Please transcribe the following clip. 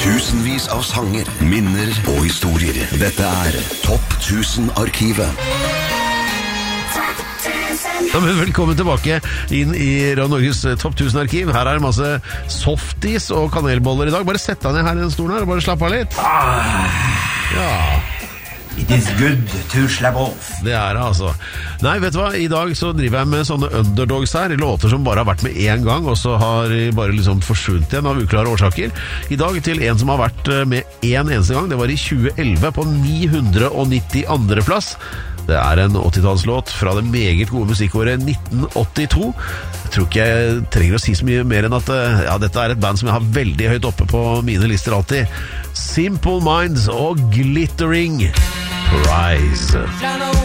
Tusenvis av sanger, minner og historier. Dette Topp 1000-arkivet. Ja, men velkommen tilbake inn i Radio Norges Topp 1000-arkiv. Her det masse softies og kanelboller i dag. Bare sett deg ned her i den stolen her og bare slapp av litt. Ja. It is good to slap off. Det det altså. Nei, vet du hva? I dag så driver jeg med sånne underdogs her, låter som bare har vært med en gang, og så har de bare liksom forsvunnet igjen av uklare årsaker. I dag til en som har vært med en eneste gang. Det var i 2011 på 992. plass. Det en 80-tallslåt fra det meget gode musikkåret 1982. Jeg tror ikke jeg trenger å si så mye mer enn at ja, dette et band som jeg har veldig høyt oppe på mine lister alltid. Simple Minds og Glittering Prize.